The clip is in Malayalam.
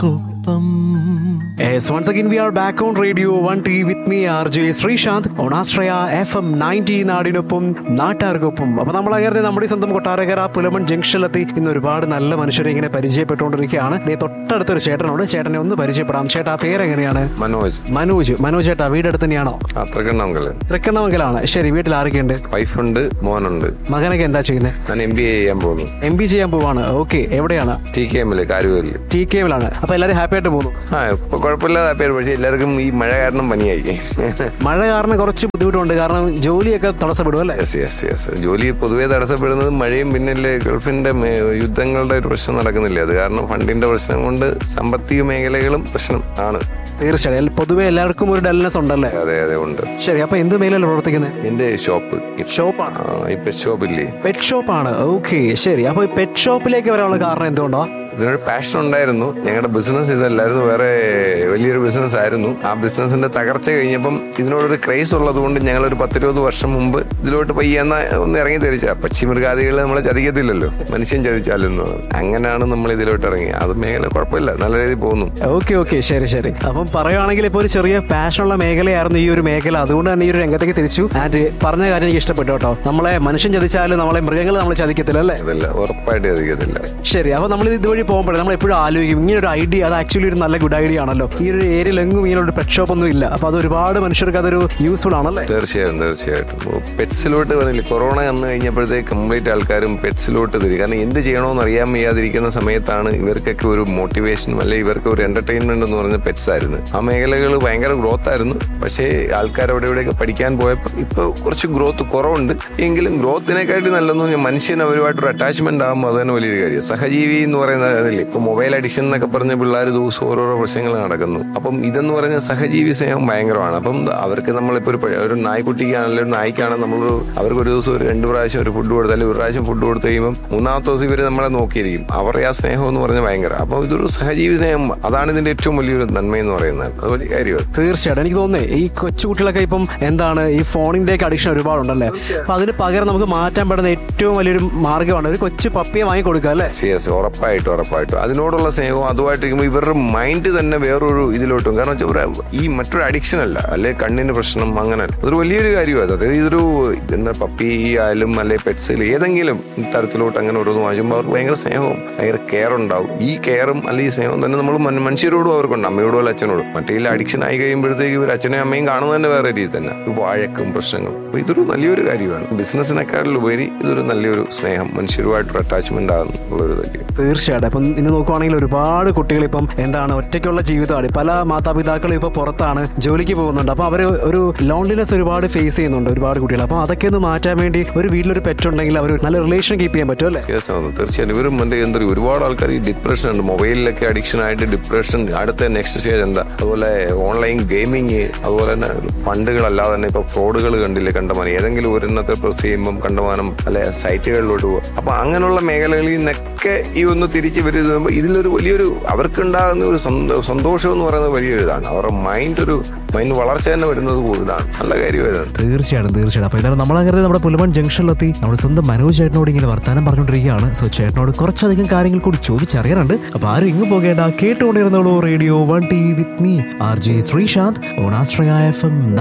Yes, once again we are back on Radio 1T with me RJ Srishant on Astraya FM 90 നാടിനൊപ്പം നാട്ടാർക്കൊപ്പം. അപ്പൊ നമ്മളങ്ങനെ നമ്മുടെ സ്വന്തം കൊട്ടാരക്കര പുലമൺ ജംഗ്ഷനിലെത്തി ഇന്ന് ഒരുപാട് നല്ല മനുഷ്യരെ ഇങ്ങനെ പരിചയപ്പെട്ടുകൊണ്ടിരിക്കുകയാണ്. തൊട്ടടുത്തൊരു ചേട്ടനോട്, ചേട്ടനെ ഒന്ന് പരിചയപ്പെടാം. ചേട്ടാ പേരെങ്ങനെയാണ്? മനോജ് ചേട്ടാ, വീടടുത്ത് തന്നെയാണോ? തൃക്കണ്ണമംഗലാണ്. ശരി, വീട്ടിൽ ആരൊക്കെയുണ്ട്? വൈഫുണ്ട്, മോനുണ്ട്. മകനൊക്കെ എന്താ ചെയ്യുന്നത്? ഞാൻ MBA ചെയ്യാൻ പോകുന്നു. MBA ചെയ്യാൻ പോവാണ്. ഓക്കെ, എവിടെയാണ്? TKM-ലാണ്. അപ്പൊ എല്ലാവരും ഹാപ്പി ആയിട്ട് പോകുന്നു? ഇപ്പൊ കുഴപ്പമില്ലാതെ ഹാപ്പിയായിട്ട്. പക്ഷെ എല്ലാവർക്കും ഈ മഴ കാരണം പനിയായി. മഴ കാരണം കുറച്ച് ബുദ്ധിമുട്ടുണ്ട്, കാരണം ജോലിയൊക്കെ തടസ്സപ്പെടും അല്ലേ? ജോലി പൊതുവേ തടസ്സപ്പെടുന്നത് മഴയും, പിന്നെ ഗൾഫിന്റെ യുദ്ധങ്ങളുടെ ഒരു പ്രശ്നം നടക്കുന്നില്ല. അത് കാരണം ഫണ്ടിന്റെ പ്രശ്നം കൊണ്ട് സാമ്പത്തിക മേഖലകളും പ്രശ്നം ആണ്. തീർച്ചയായും പൊതുവെ എല്ലാവർക്കും ഒരു ഡൽനെസ് ഉണ്ടല്ലേ? അതെ ഉണ്ട്. ശരി, അപ്പൊ എന്ത് മേഖലയിലാണ് പ്രവർത്തിക്കുന്നത്? എന്റെ ഷോപ്പാണ്. പെറ്റ് ഷോപ്പില്ലേ? പെറ്റ് ഷോപ്പാണ്. ഓക്കെ, ശരി. അപ്പൊ പെറ്റ് ഷോപ്പിലേക്ക് വരാനുള്ള കാരണം എന്തുകൊണ്ടാ? ഇതിനൊരു പാഷൻ ഉണ്ടായിരുന്നു. ഞങ്ങളുടെ ബിസിനസ് ഇതല്ലായിരുന്നു, വേറെ വലിയൊരു ബിസിനസ് ആയിരുന്നു. ആ ബിസിനസിന്റെ തകർച്ച കഴിഞ്ഞപ്പം ഇതിനോടൊരു ക്രൈസ് ഉള്ളത് കൊണ്ട് ഞങ്ങളൊരു 10-20 വർഷം മുമ്പ് ഇതിലോട്ട് പയ്യെന്ന ഒന്ന് ഇറങ്ങി തിരിച്ച. പക്ഷിമൃഗാദികൾ നമ്മളെ ചതിക്കത്തില്ലല്ലോ, മനുഷ്യൻ ചതിച്ചാലെന്ന്. അങ്ങനെയാണ് നമ്മൾ ഇതിലോട്ട് ഇറങ്ങി. അത് മേഖല കുഴപ്പമില്ല, നല്ല രീതിയിൽ പോകുന്നു. ഓക്കെ, ശരി. അപ്പം പറയുകയാണെങ്കിൽ ഇപ്പൊ ഒരു ചെറിയ പാഷനുള്ള മേഖലയായിരുന്നു ഈ ഒരു മേഖല. അതുകൊണ്ട് തന്നെ ഈ ഒരു രംഗത്തേക്ക് തിരിച്ചു. ആൻഡ് പറഞ്ഞ കാര്യം എനിക്ക് ഇഷ്ടപ്പെട്ടു കേട്ടോ. നമ്മളെ മനുഷ്യൻ ചതിച്ചാലും നമ്മളെ മൃഗങ്ങൾ നമ്മളെ ചതിക്കത്തില്ല അല്ലേ? അതല്ല, ഉറപ്പായിട്ട് ചതിക്കത്തില്ല. ശരി, അപ്പൊ നമ്മൾ ഇതുവഴി പോകുമ്പോഴേ നമ്മൾ എപ്പോഴും ആലോചിക്കും, ഇങ്ങനെ ഒരു ഐഡിയ, അത് ആക്ച്വലി ഒരു നല്ല ഗുഡ് ഐഡിയ ആണല്ലോ. ഈ ഒരു ഏരിയയിലെങ്ങും ഇങ്ങനെ ഒരു പെറ്റ് ഷോപ്പ് ഒന്നും ഇല്ല. അപ്പൊ അത് ഒരുപാട് മനുഷ്യർക്ക് അതൊരു യൂസ്ഫുൾ ആണല്ലേ? തീർച്ചയായിട്ടും. പെറ്റ്സിലോട്ട് പറഞ്ഞില്ല, കൊറോണ വന്നു കഴിഞ്ഞപ്പോഴത്തേക്ക് കംപ്ലീറ്റ് ആൾക്കാരും പെറ്റ്സിലോട്ട് തിരി. കാരണം എന്ത് ചെയ്യണമെന്ന് അറിയാൻ വയ്യാതിരിക്കുന്ന സമയത്താണ് ഇവർക്കൊക്കെ ഒരു മോട്ടിവേഷൻ, അല്ലെങ്കിൽ ഇവർക്ക് ഒരു എന്റർടൈൻമെന്റ് എന്ന് പറഞ്ഞ പെറ്റ്സ് ആയിരുന്നു. ആ മേഖലകൾ ഭയങ്കര ഗ്രോത്ത് ആയിരുന്നു. പക്ഷേ ആൾക്കാർ അവിടെ ഇവിടെയൊക്കെ പഠിക്കാൻ പോയപ്പോൾ ഇപ്പൊ കുറച്ച് ഗ്രോത്ത് കുറവുണ്ട്. എങ്കിലും ഗ്രോത്തിനെക്കാട്ടി നല്ലതെന്ന് മനുഷ്യന് അവരുമായിട്ടൊരു അറ്റാച്ച്മെന്റ് ആകുമ്പോൾ അത് തന്നെ വലിയൊരു കാര്യം. സഹജീവി എന്ന് പറയുന്ന ഇപ്പൊ മൊബൈൽ അഡിക്ഷൻ എന്നൊക്കെ പറഞ്ഞ പിള്ളേർ ദിവസം ഓരോരോ പ്രശ്നങ്ങൾ നടക്കുന്നു. അപ്പം ഇതെന്ന് പറഞ്ഞ സഹജീവി സ്നേഹം ഭയങ്കരമാണ്. അപ്പം അവർക്ക് നമ്മളിപ്പോ ഒരു നായ്ക്കുട്ടിക്കാണെങ്കിലും ഒരു നായ്ക്കാണെങ്കിൽ അവർക്ക് ഒരു ദിവസം ഒരു 2 പ്രാവശ്യം ഒരു ഫുഡ് കൊടുത്താൽ, ഒരു പ്രാവശ്യം ഫുഡ് കൊടുത്തു കഴിയുമ്പോൾ 3-ാമത്തെ ദിവസം ഇവര് നമ്മളെ നോക്കിയിരിക്കും. അവരുടെ ആ സ്നേഹം എന്ന് പറഞ്ഞാൽ ഭയങ്കര. അപ്പൊ ഇതൊരു സഹജീവി സ്നേഹം, അതാണ് ഇതിന്റെ ഏറ്റവും വലിയൊരു നന്മയെന്ന് പറയുന്നത്. അത് വലിയ കാര്യമാണ്. തീർച്ചയായിട്ടും. എനിക്ക് തോന്നുന്നേ ഈ കൊച്ചുകുട്ടികളൊക്കെ ഇപ്പം എന്താണ് ഈ ഫോണിന്റെ ഒക്കെ അഡിക്ഷൻ ഒരുപാടുണ്ടല്ലേ? അപ്പൊ അതിന് പകരം നമുക്ക് മാറ്റാൻ പറ്റുന്ന ഏറ്റവും വലിയൊരു മാർഗ്ഗമാണ് ഒരു കൊച്ചു പപ്പിയെ വാങ്ങി കൊടുക്കുക അല്ലേ? ഉറപ്പായിട്ടും. അതിനോടുള്ള സ്നേഹവും അതുമായിട്ടിരിക്കുമ്പോൾ ഇവരുടെ മൈൻഡ് തന്നെ വേറൊരു ഇതിലോട്ടും. കാരണം വെച്ചാൽ ഈ മറ്റൊരു അഡിക്ഷൻ അല്ലെ കണ്ണിന് പ്രശ്നം, അങ്ങനെ അതൊരു വലിയൊരു കാര്യമാണ്. അതായത് ഇതൊരു എന്താ പപ്പി ആയാലും അല്ലെ പെറ്റ്സിൽ ഏതെങ്കിലും തരത്തിലോട്ട് അങ്ങനെ ഓരോന്ന് വാങ്ങിക്കുമ്പോൾ അവർക്ക് ഭയങ്കര സ്നേഹവും ഭയങ്കര കെയർ ഉണ്ടാവും. ഈ കെയറും അല്ലെങ്കിൽ ഈ സ്നേഹവും തന്നെ നമ്മൾ മനുഷ്യരോടും അവർക്കുണ്ട്, അമ്മയോടും അല്ല അച്ഛനോടും. മറ്റേ അഡിക്ഷൻ ആയി കഴിയുമ്പോഴത്തേക്ക് ഇവർ അച്ഛനെയും അമ്മയും കാണുന്നത് തന്നെ വേറെ രീതി തന്നെ, വാഴക്കും പ്രശ്നങ്ങളും. അപ്പൊ ഇതൊരു നല്ലൊരു കാര്യമാണ്. ബിസിനസ്സിനെക്കാളിലുപരി ഇതൊരു നല്ലൊരു സ്നേഹം, മനുഷ്യരുമായിട്ടൊരു അറ്റാച്ച്മെന്റ് ആകുന്നുള്ളൊരു കാര്യം. തീർച്ചയായിട്ടും. അപ്പം ഇന്ന് നോക്കുവാണെങ്കിൽ ഒരുപാട് കുട്ടികൾ ഇപ്പം എന്താണ് ഒറ്റയ്ക്കുള്ള ജീവിതമാണ്. പല മാതാപിതാക്കളും ഇപ്പൊ പുറത്താണ്, ജോലിക്ക് പോകുന്നുണ്ട്. അപ്പൊ അവർ ഒരു ലോൺലിനെസ് ഒരുപാട് ഫേസ് ചെയ്യുന്നുണ്ട് ഒരുപാട് കുട്ടികൾ. അപ്പൊ അതൊക്കെ ഒന്ന് മാറ്റാൻ വേണ്ടി ഒരു വീട്ടിലൊരു പെറ്റ് ഉണ്ടെങ്കിൽ അവർ നല്ല റിലേഷൻ കീപ്പ് ചെയ്യാൻ പറ്റും അല്ലേ? തീർച്ചയായും. ഇവരും ഒരുപാട് ആൾക്കാർ ഈ ഡിപ്രഷൻ ഉണ്ട്, മൊബൈലിലൊക്കെ അഡിക്ഷൻ ആയിട്ട് ഡിപ്രഷൻ. അടുത്ത നെക്സ്റ്റ് സ്റ്റേജ് എന്താ? അതുപോലെ ഓൺലൈൻ ഗെയിമിങ്, അതുപോലെ തന്നെ ഫണ്ടുകളല്ലാതെ തന്നെ ഇപ്പൊ ഫ്രോഡുകൾ കണ്ടമാനം. ഏതെങ്കിലും ഒരെണ്ണത്തെ പ്രസ് ചെയ്യുമ്പോൾ കണ്ടമാനം അല്ലെ സൈറ്റുകളിലോട്ട് പോകും. അപ്പൊ അങ്ങനെയുള്ള മേഖലകളിൽ നിന്നൊക്കെ ഈ ഒന്ന് തിരിച്ച് വരുമ്പോൾ ഇതിലൊരു വലിയൊരു അവർക്കുണ്ടാകുന്ന ഒരു സന്തോഷം എന്ന് പറയുന്നത് വലിയൊരു ഇതാണ്. അവരുടെ മൈൻഡ് വളർച്ച തന്നെ വരുന്നത് ഇതാണ്. നല്ല കാര്യമായിരുന്നു. തീർച്ചയായിട്ടും. അപ്പൊ ഇതാണ് നമ്മളങ്ങനെ നമ്മുടെ പുലമൺ ജംഗ്ഷനിലെത്തി നമ്മുടെ സ്വന്തം മനോജ് ചേട്ടനോട് ഇങ്ങനെ വർത്താനം പറഞ്ഞുകൊണ്ടിരിക്കുകയാണ്. സോ ചേട്ടനോട് കുറച്ചധികം കാര്യങ്ങൾ കൂടി ചോദിച്ചറിയാനുണ്ട്. അപ്പൊ ആരും ഇങ്ങ് പോകേണ്ട, കേട്ടുകൊണ്ടിരുന്നോളൂ radio 1T with me RJ Sreesanth on Ashraya FM